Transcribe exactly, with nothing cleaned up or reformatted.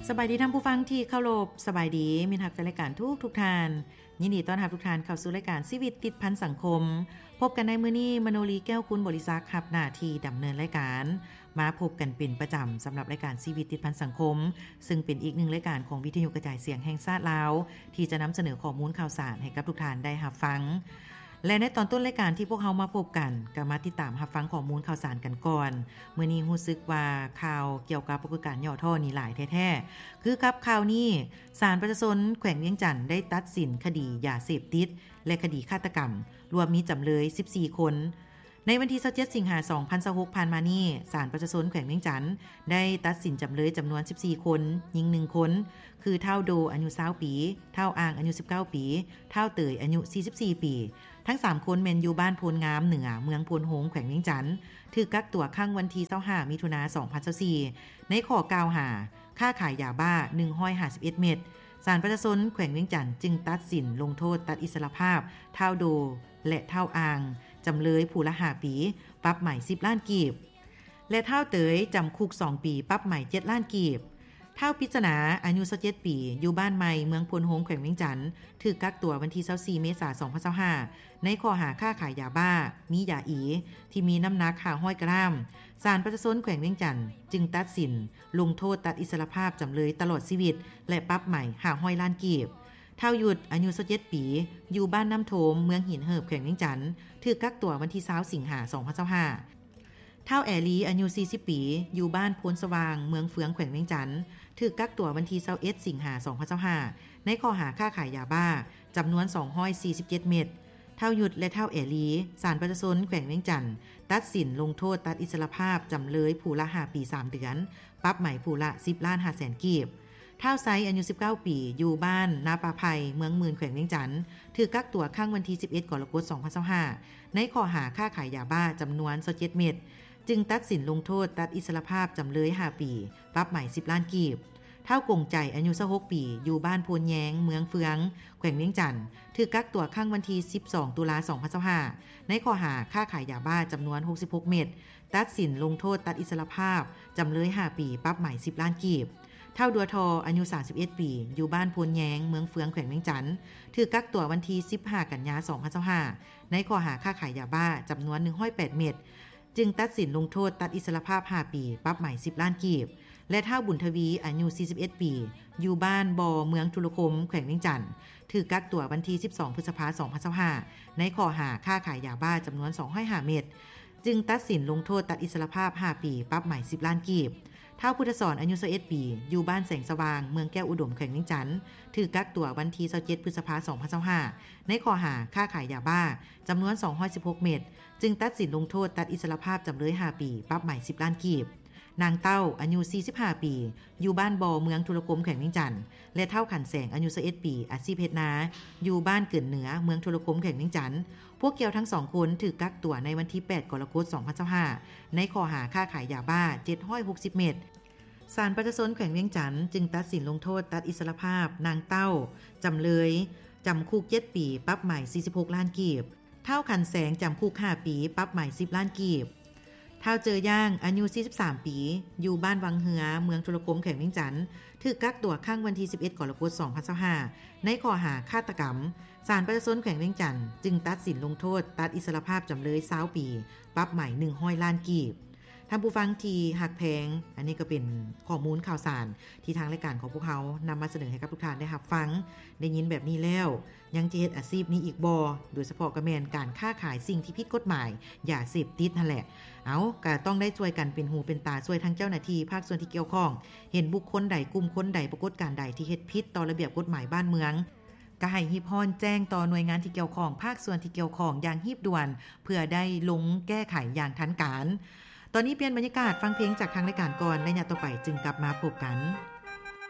สบายดีท่านผู้ฟังที่เคารพสบายดีมิตรฮักแฟนรายการทุกทุกท่านยินดีต้อนรับทุกท่านเข้าสู่รายการชีวิตติดพันสังคมพบกันในมื้อนี้มโนลีแก้วคุณบริษัทรับหน้าที่ดำเนินรายการมาพบกันเป็นประจำสำหรับรายการชีวิตติดพันสังคมซึ่งเป็นอีกหนึ่งรายการของวิทยุกระจายเสียงแห่งชาติลาวที่จะนำเสนอข้อมูลข่าวสารให้กับทุกท่านได้รับฟังและในตอนต้นรายการที่พวกเรามาพบกันก็มาติดตามรับฟังข้อมูลข่าวสารกันก่อนมื้อนี้รู้สึกว่าข่าวเกี่ยวกับปรากฏการณ์ย่อท่อนี่หลายแท้ๆคือกับข่าวนี้ศาลประชาชนแขวงเวียงจันทน์ได้ตัดสินคดียาเสพติดและคดีฆาตกรรมรวมมีจำเลยสิบสี่คนในวันที่ยี่สิบเจ็ดสิงหาคมสองพันยี่สิบหกผ่านมานี้ศาลประชาชนแขวงเวียงจันทน์ได้ตัดสินจำเลยจำนวนสิบสี่คนหญิงหนึ่งคนคือเฒ่าโดอายุยี่สิบปีเฒ่าอ่างอายุสิบเก้าปีเฒ่าเตยอายุสี่สิบสี่ปีทั้งสามคนแม่นอยู่บ้านโพนงามเหนือเมืองโพนโฮงแขวงเวียงจันทน์ถูกกักตัวขังวันที่ยี่สิบห้ามิถุนายนสองพันยี่สิบสี่ในข้อกล่าวหาค้าขายยาบ้าหนึ่งร้อยห้าสิบเอ็ดเม็ดศาลประชาชนแขวงเวียงจันทน์จึงตัดสินลงโทษตัดอิสรภาพเฒ่าโดและเฒ่าอ่างจำเลยผู้ละห้าปีปรับใหม่สิบล้านกีบและเฒ่าเตยจำคุกสองปีปรับใหม่เจ็ดล้านกีบเฒ่าพิจนาอายุยี่สิบเจ็ดปีอยู่บ้านใหม่เมืองพลโฮงแขวงเวียงจันทน์ถูกกักตัววันที่ยี่สิบสี่เมษายนสองพันยี่สิบห้าในข้อหาค้าขายยาบ้ามียาอีที่มีน้ำหนักห้าร้อยกรัมศาลประชาชนแขวงเวียงจันทน์จึงตัดสินลงโทษตัดอิสรภาพจำเลยตลอดชีวิตและปรับใหม่ห้าร้อยล้านกีบเฒ่าหยุดอายุยี่สิบเจ็ดปีอยู่บ้านน้ำโถมเมืองหินเหิบแขวงเวียงจันทน์ถูกกักตัววันที่ยี่สิบสิงหาคมสองพันยี่สิบห้าเฒ่าแอลีอายุสี่สิบปีอยู่บ้านโพนสว่างเมืองเฟืองแขวงเวียงจันทน์ถูกกักตัววันที่ยี่สิบเอ็ดสิงหาคมสองพันยี่สิบห้าในข้อหาค้าขายยาบ้าจำนวนสองร้อยสี่สิบเจ็ดเม็ดเฒ่าหยุดและเฒ่าแอลีศาลประชาชนแขวงเวียงจันทน์ตัดสินลงโทษตัดอิสรภาพจำเลยผู้ละห้าปีสามเดือนปรับใหม่ผู้ละสิบล้านห้าแสนกีบเฒ่าไซอายุสิบเก้าปีอยู่บ้านนาปาไผ่เมืองหมื่นแขวงเวียงจันทน์ถูกกักตัวขังวันที่สิบเอ็ดกรกฎาคมสองพันยี่สิบห้าในข้อหาค้าขายยาบ้าจำนวนยี่สิบเจ็ดเม็ดจึงตัดสินลงโทษตัดอิสรภาพจำเลยห้าปีปรับใหม่สิบล้านกีบเฒ่ากงใจอายุยี่สิบหกปีอยู่บ้านโพนแยงเมืองเฟืองแขวงเวียงจันทน์ถูกกักตัวขังวันที่สิบสองตุลาคมสองพันยี่สิบห้าในข้อหาค้าขายยาบ้าจำนวนหกสิบหกเม็ดตัดสินลงโทษตัดอิสรภาพจำเลยห้าปีปรับใหม่สิบล้านกีบเฒ่าดัวทออายุสามสิบเอ็ดปีอยู่บ้านโพนแยงเมืองเฟืองแขวงเวียงจันทน์ถูกกักตัววันที่สิบห้ากันยายนสองพันยี่สิบห้าในข้อหาค้าขายยาบ้าจำนวนหนึ่งร้อยแปดเม็ดจึงตัดสินลงโทษตัดอิสรภาพห้าปีปรับใหม่สิบล้านกีบและเฒ่าบุญทวีอายุสี่สิบเอ็ดปีอยู่บ้านบอเมืองทุลคมแขวงเวียงจันทน์ถูกกักตัววันที่สิบสองพฤษภาคมสองพันยี่สิบห้าในข้อหาค้าขายยาบ้าจำนวนสองร้อยห้าเม็ดจึงตัดสินลงโทษตัดอิสรภาพห้าปีปรับใหม่สิบล้านกีบเฒ่าพุทธสอนอายุยี่สิบเอ็ดปีอยู่บ้านแสงสว่างเมืองแก้วอุดมแขวงเวียงจันทน์ถูกกักตัววันที่ยี่สิบเจ็ดพฤษภาคมสองพันยี่สิบห้าในข้อหาค้าขายยาบ้าจำนวนสองร้อยสิบหกเม็ดจึงตัดสินลงโทษตัดอิสรภาพจำเลยห้าปีปรับใหม่สิบล้านกีบนางเต้าอายุสี่สิบห้าปีอยู่บ้านบอเมืองทุลคมแขวงเวียงจันทน์และเฒ่าขันแสงอายุยี่สิบเอ็ดปีอาชีพเฮ็ดนาอยู่บ้านเกินเหนือเมืองทุลคมแขวงเวียงจันทน์พวกเกี่ยวทั้งสองคนถูกกักตัวในวันที่แปดกรกฎาคมสองพันยี่สิบห้าในข้อหาค้าขายยาบ้าเจ็ดร้อยหกสิบเม็ดศาลประชาชนแขวงเวียงจันทน์จึงตัดสินลงโทษตัดอิสรภาพนางเต้าจำเลยจำคุกเจ็ดปีปรับใหม่สี่สิบหกล้านกีบเฒ่าขันแสงจำคุกห้าปีปรับใหม่สิบล้านกีบเฒ่าเจอย่างอายุสี่สิบสามปีอยู่บ้านวังเหือเมืองทุลคมแขวงเวียงจันทน์ถูกกักตัวขังวันที่สิบเอ็ดกรกฎาคมสองพันยี่สิบห้าในข้อหาฆาตกรรมศาลประชาชนแขวงเวียงจันทน์จึงตัดสินลงโทษตัดอิสรภาพจำเลยยี่สิบปีปรับใหม่หนึ่งร้อยล้านกีบท่านผู้ฟังที่หักแพงอันนี้ก็เป็นข้อมูลข่าวสารที่ทางรายการของพวกเขานำมาเสนอให้กับทุกท่านได้รับฟังได้ยินแบบนี้แล้วยังจะเฮ็ดอาชีพนี้อีกบ่โดยเฉพาะกระแมนการค้าขายสิ่งที่ผิดกฎหมายอย่าเสพติดนั่นแหละเอาก็ต้องได้ช่วยกันเป็นหูเป็นตาช่วยทั้งเจ้าหน้าที่ภาคส่วนที่เกี่ยวข้องเห็นบุคคลใดกลุ่มคนใดปรากฏการณ์ใดที่เฮ็ดผิดต่อระเบียบกฎหมายบ้านเมืองก็ให้รีบร้อนแจ้งต่อหน่วยงานที่เกี่ยวข้องภาคส่วนที่เกี่ยวข้องอย่างรีบด่วนเพื่อได้ลงแก้ไขอย่างทันการตอนนี้เปลี่ยนบรรยากาศฟังเพลงจากทางรายการก่อนและเนี่ยต่อไปจึงกลับมาพบกัน